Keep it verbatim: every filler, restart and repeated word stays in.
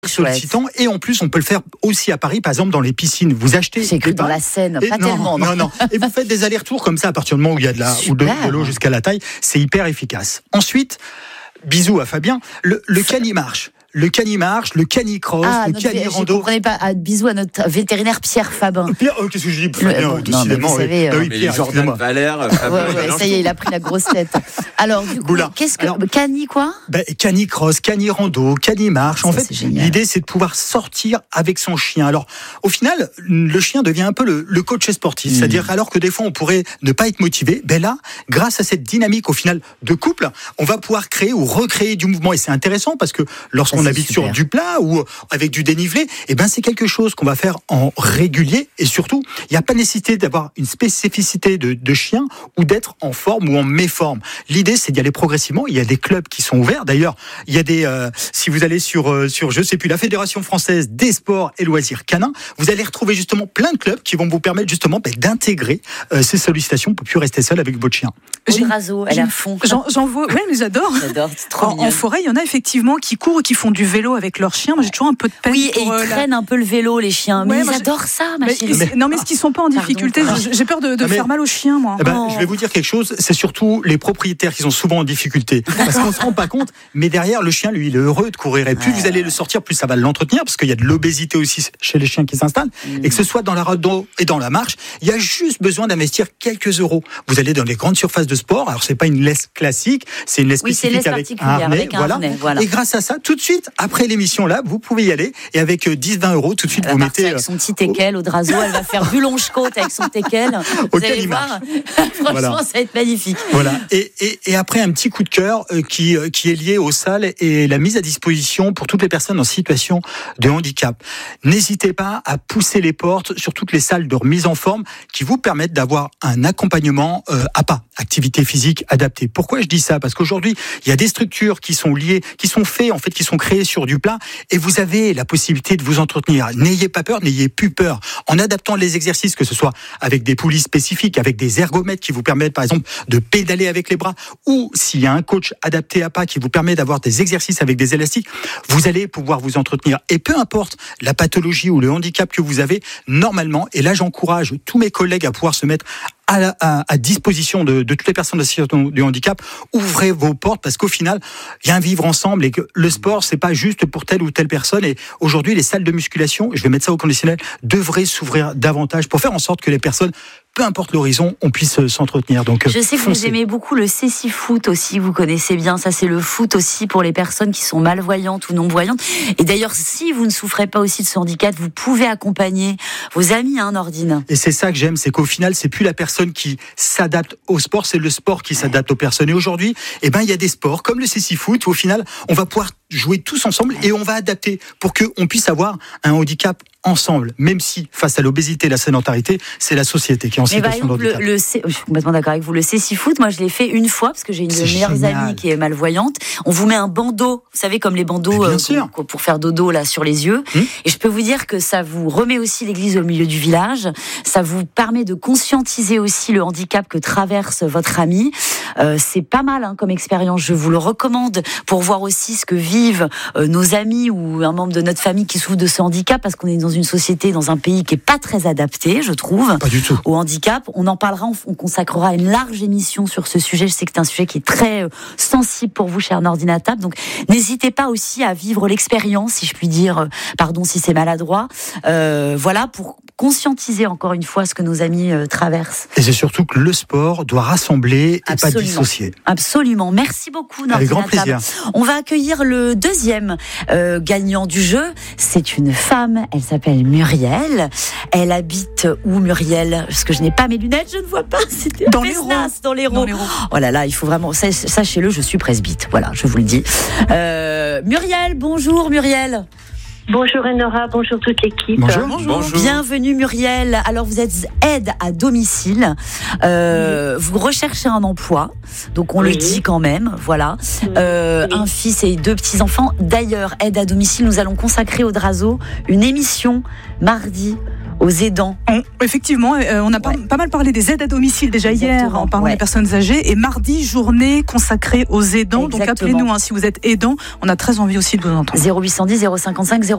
sollicitant, et en plus on peut le faire aussi à Paris, par exemple dans les piscines. Vous achetez. J'ai cru dans la Seine, pas non, tellement. Non, non, non. Et vous faites des allers-retours comme ça à partir du moment où il y a de la ou de, de l'eau jusqu'à la taille. C'est hyper efficace. Ensuite, bisous à Fabien. Le, le canimarche. Le canimarche, le canicross, ah, le canirando. Je ne comprenais pas. Ah, bisous à notre vétérinaire Pierre Fabin. Pierre, oh, qu'est-ce que je dis Fabien, le, décidément. Non, savez, oui, oui, Pierre, Jordan Valère. Fabien, ouais, ouais, ça y est, il a pris la grosse tête. Alors, du coup, Boula. qu'est-ce que. Alors, cani quoi ben, Canicross, canirando, canimarche. En ça, fait, l'idée, c'est de pouvoir sortir avec son chien. Alors, au final, le chien devient un peu le, le coach sportif. Mmh. C'est-à-dire, alors que des fois, on pourrait ne pas être motivé, ben là, grâce à cette dynamique, au final, de couple, on va pouvoir créer ou recréer du mouvement. Et c'est intéressant parce que lorsqu'on habite super. sur du plat, ou avec du dénivelé, eh ben c'est quelque chose qu'on va faire en régulier, et surtout, il n'y a pas nécessité d'avoir une spécificité de, de chien ou d'être en forme ou en méforme. L'idée, c'est d'y aller progressivement. Il y a des clubs qui sont ouverts. D'ailleurs, il y a des, euh, si vous allez sur, euh, sur, je sais plus, la Fédération française des sports et loisirs canins, vous allez retrouver justement plein de clubs qui vont vous permettre justement ben, d'intégrer euh, ces sollicitations pour plus rester seul avec votre chien. Razo, elle est à fond. J'en, j'en vois, ouais, mais j'adore. J'adore, c'est trop en, en forêt, il y en a effectivement qui courent ou qui font du vélo avec leur chien. Moi, j'ai toujours un peu de peine. Oui, pour, et ils euh, traînent la... un peu le vélo, les chiens. Mais ouais, ils adorent ça, ma mais, chérie. Mais, non, mais est-ce qu'ils sont pas en difficulté? Pardon. J'ai peur de, de mais, faire mal aux chiens, moi. Eh ben, oh. Je vais vous dire quelque chose. C'est surtout les propriétaires qui sont souvent en difficulté. Parce qu'on se rend pas compte. Mais derrière, le chien, lui, il est heureux de courir. Et plus ouais. vous allez le sortir, plus ça va l'entretenir. Parce qu'il y a de l'obésité aussi chez les chiens qui s'installent. Mmh. Et que ce soit dans la rando et dans la marche, il y a juste besoin d'investir quelques euros. Vous allez dans les grandes surfaces de sport. Alors, c'est pas une laisse classique. C'est une laisse oui, spécifique avec un harnais. Avec un voilà. harnais, voilà. Et grâce à ça, tout de suite, après l'émission là, vous pouvez y aller. Et avec dix à vingt euros, tout de suite, elle vous va mettez. Avec son petit teckel au Drazo, elle va faire bulonge-côte avec son teckel. Vous au allez voir. Franchement, voilà. ça va être magnifique. Voilà. Et, et, et après, un petit coup de cœur euh, qui, euh, qui est lié aux salles et la mise à disposition pour toutes les personnes en situation de handicap. N'hésitez pas à pousser les portes sur toutes les salles de remise en forme qui vous permettent d'avoir un accompagnement euh, à pas, activité physique adaptée. Pourquoi je dis ça? Parce qu'aujourd'hui, il y a des structures qui sont liées, qui sont faites, en fait, qui sont créées sur du plat, et vous avez la possibilité de vous entretenir. N'ayez pas peur, n'ayez plus peur. En adaptant les exercices, que ce soit avec des poulies spécifiques, avec des ergomètres qui vous permettent, par exemple, de pédaler avec les bras, ou s'il y a un coach adapté à pas qui vous permet d'avoir des exercices avec des élastiques, vous allez pouvoir vous entretenir. Et peu importe la pathologie ou le handicap que vous avez, normalement, et là j'encourage tous mes collègues à pouvoir se mettre à, la, à, à disposition de, de toutes les personnes en situation de handicap, ouvrez vos portes, parce qu'au final, il y a un vivre ensemble, et que le sport, c'est pas juste pour telle ou telle personne. Et aujourd'hui, les salles de musculation, je vais mettre ça au conditionnel, devraient s'ouvrir davantage pour faire en sorte que les personnes, peu importe l'horizon, on puisse s'entretenir. Donc, je sais que foncez. Vous aimez beaucoup le cécifoot aussi, vous connaissez bien. Ça, c'est le foot aussi pour les personnes qui sont malvoyantes ou non-voyantes. Et d'ailleurs, si vous ne souffrez pas aussi de ce handicap, vous pouvez accompagner vos amis, hein, Nordine. Et c'est ça que j'aime, c'est qu'au final, c'est plus la personne qui s'adapte au sport, c'est le sport qui s'adapte aux personnes. Et aujourd'hui, eh ben, il y a des sports comme le cécifoot où au final, on va pouvoir jouer tous ensemble et on va adapter pour qu'on puisse avoir un handicap ensemble, même si face à l'obésité et la sédentarité, c'est la société qui est en mais situation exemple, de handicap. Le, le, je suis complètement d'accord avec vous. Le cécifoot, moi je l'ai fait une fois parce que j'ai une de mes meilleures amies qui est malvoyante. On vous met un bandeau, vous savez, comme les bandeaux euh, pour, pour faire dodo là sur les yeux. Hum. Et je peux vous dire que ça vous remet aussi l'église au milieu du village. Ça vous permet de conscientiser aussi le handicap que traverse votre ami. Euh, c'est pas mal hein, comme expérience. Je vous le recommande pour voir aussi ce que vivent euh, nos amis ou un membre de notre famille qui souffre de ce handicap, parce qu'on est dans une société, dans un pays qui est pas très adapté, je trouve, pas du tout. Au handicap. On en parlera, on consacrera une large émission sur ce sujet. Je sais que c'est un sujet qui est très euh, sensible pour vous, cher Nordine à table. Donc, n'hésitez pas aussi à vivre l'expérience, si je puis dire, euh, pardon si c'est maladroit, euh, voilà, pour conscientiser encore une fois ce que nos amis euh, traversent. Et c'est surtout que le sport doit rassembler et Absolument. Pas dissocier. Absolument. Merci beaucoup, Nordine. Avec grand plaisir. On va accueillir le deuxième euh, gagnant du jeu. C'est une femme. Elle s'appelle Muriel. Elle habite où, Muriel? Parce que je n'ai pas mes lunettes, je ne vois pas. C'était dans l'Hérault. Dans l'Hérault. Oh là là, il faut vraiment. Sachez-le, je suis presbyte. Voilà, je vous le dis. Euh, Muriel, bonjour, Muriel. Bonjour Enora, bonjour toute l'équipe. Bonjour. Bonjour. Bienvenue Muriel. Alors vous êtes aide à domicile. Euh, oui. Vous recherchez un emploi, donc on oui. le dit quand même. Voilà. Oui. Euh, oui. Un fils et deux petits enfants. D'ailleurs, aide à domicile, nous allons consacrer au Drazo une émission mardi aux aidants. On, effectivement, euh, on a pas, ouais. pas mal parlé des aides à domicile déjà Exactement. hier en parlant ouais. des personnes âgées, et mardi, journée consacrée aux aidants. Exactement. Donc appelez-nous hein, si vous êtes aidant. On a très envie aussi de vous entendre. zéro huit cent dix zéro cinquante-cinq zéro